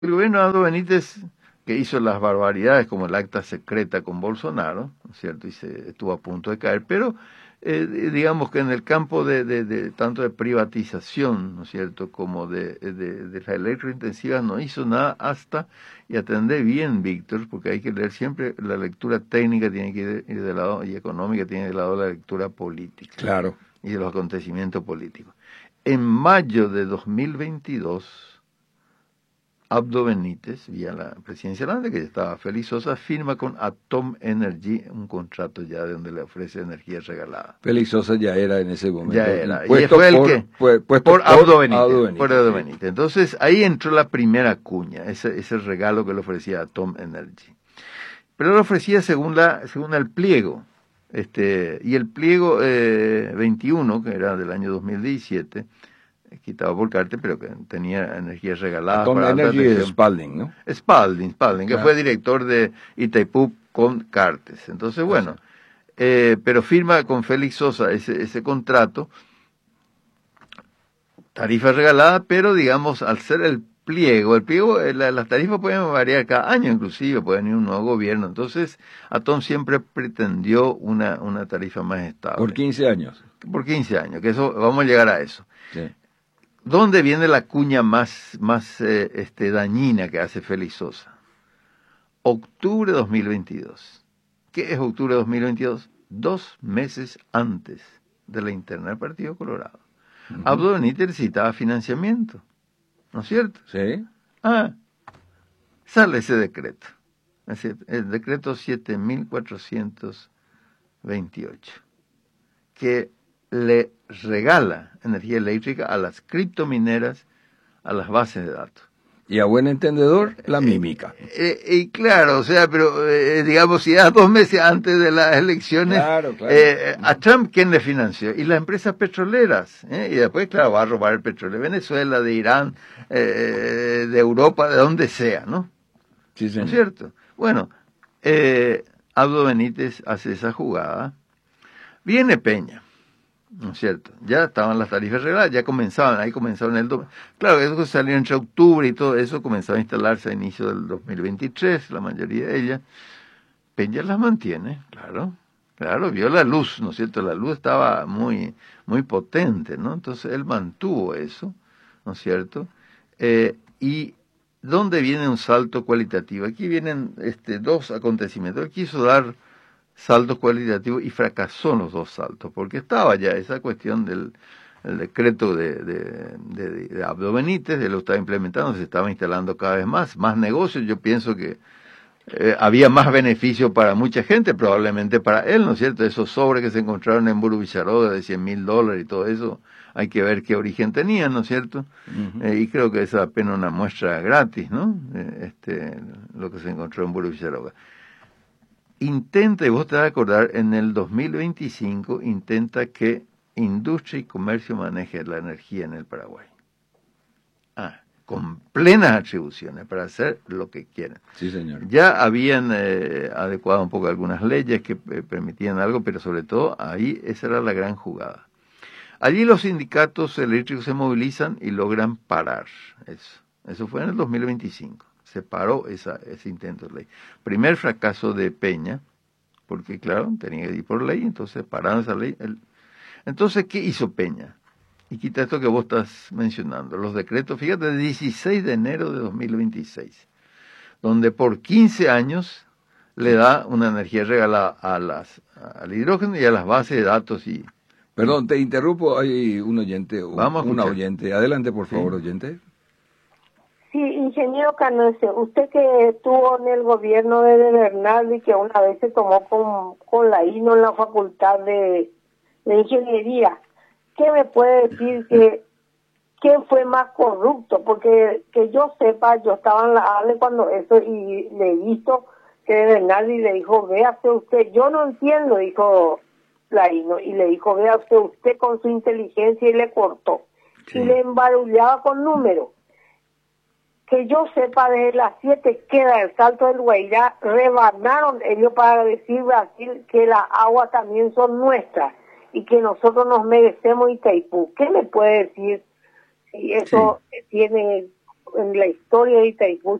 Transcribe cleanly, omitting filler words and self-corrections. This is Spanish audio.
El gobierno de Aldo Benítez, que hizo las barbaridades como el acta secreta con Bolsonaro, ¿no es cierto? Y se estuvo a punto de caer, pero digamos que en el campo de tanto de privatización, ¿no es cierto?, como de las electrointensivas no hizo nada hasta, y atendé bien, Víctor, porque hay que leer siempre, la lectura técnica tiene que ir de lado, y económica tiene de lado la lectura política. Claro. Y de los acontecimientos políticos. En mayo de 2022, Abdo Benítez, vía la presidencia de la que ya estaba Félix Sosa, firma con Atom Energy un contrato ya de donde le ofrece energía regalada. Félix Sosa ya era en ese momento. Ya era. Y fue el que, por Abdo Benítez. Por Abdo Benítez. Entonces ahí entró la primera cuña, ese regalo que le ofrecía Atom Energy. Pero lo ofrecía según el pliego. Y el pliego 21, que era del año 2017, quitado por Carter, pero que tenía energía regalada. Atom Energy es Spalding, ¿no? Spalding, que fue director de Itaipú con Cartes. Entonces, bueno, pero firma con Félix Sosa ese contrato, tarifa regalada, pero digamos, al ser el pliego, las tarifas pueden variar cada año inclusive, puede venir un nuevo gobierno. Entonces, Atom siempre pretendió una tarifa más estable. Por 15 años. Por 15 años, que eso, vamos a llegar a eso. Sí. ¿Dónde viene la cuña más dañina que hace Félix Sosa? Octubre de 2022. ¿Qué es octubre de 2022? 2 meses antes de la interna del Partido Colorado. Abdo Benítez necesitaba financiamiento, ¿no es cierto? Sí. Sale ese decreto. Es decir, el decreto 7428, que le regala energía eléctrica a las criptomineras, a las bases de datos. Y a buen entendedor, la mímica. Y claro, o sea, pero digamos, si era 2 meses antes de las elecciones, claro. A Trump, ¿quién le financió? Y las empresas petroleras, y después, claro, va a robar el petróleo de Venezuela, de Irán, de Europa, de donde sea, ¿no? Sí, señor. ¿No es cierto? Bueno, Abdo Benítez hace esa jugada. Viene Peña, ¿no es cierto? Ya estaban las tarifas regladas, ahí comenzaban Claro, eso salió entre octubre y todo eso comenzaba a instalarse a inicio del 2023, la mayoría de ellas. Peña las mantiene, claro, vio la luz, ¿no es cierto? La luz estaba muy, muy potente, ¿no? Entonces él mantuvo eso, ¿no es cierto? Y ¿dónde viene un salto cualitativo? Aquí vienen 2 acontecimientos. Él quiso dar saltos cualitativos y fracasó en los 2 saltos, porque estaba ya esa cuestión del el decreto de Abdo Benítez, él lo estaba implementando, se estaba instalando cada vez más negocios. Yo pienso que había más beneficio para mucha gente, probablemente para él, ¿no es cierto? Esos sobres que se encontraron en Buru Villarroga de $100,000 y todo eso, hay que ver qué origen tenían, ¿no es cierto? Y creo que es apenas una muestra gratis, ¿no? Lo que se encontró en Buru Villarroga. Intenta, y vos te vas a acordar, en el 2025 intenta que Industria y Comercio maneje la energía en el Paraguay. Con plenas atribuciones para hacer lo que quieran. Sí, señor. Ya habían adecuado un poco algunas leyes que permitían algo, pero sobre todo ahí esa era la gran jugada. Allí los sindicatos eléctricos se movilizan y logran parar eso. Eso fue en el 2025. Se paró ese intento de ley. Primer fracaso de Peña, porque claro, tenía que ir por ley, entonces pararon esa ley. Entonces, ¿qué hizo Peña? Y quita esto que vos estás mencionando, los decretos, fíjate, del 16 de enero de 2026, donde por 15 años le da una energía regalada al hidrógeno y a las bases de datos. Perdón, te interrumpo, hay un oyente, una oyente. Adelante, por favor, ¿Sí? Oyente. Sí, ingeniero Canose, usted que estuvo en el gobierno de Bernardo y que una vez se tomó con la INO en la facultad de ingeniería, ¿qué me puede decir quién fue más corrupto? Porque que yo sepa, yo estaba en la ALE cuando eso y le he visto que Bernardi le dijo, véase usted, yo no entiendo, dijo Laino, y le dijo, véase usted con su inteligencia y le cortó. Sí. Y le embarullaba con números. Que yo sepa, desde las 7 queda el Salto del Guairá, rebanaron ellos para decir Brasil que las aguas también son nuestras y que nosotros nos merecemos Itaipú. ¿Qué me puede decir si eso tiene en la historia de Itaipú